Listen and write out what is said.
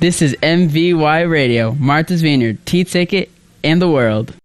This is MVY Radio, Martha's Vineyard, Tea Ticket, and the world.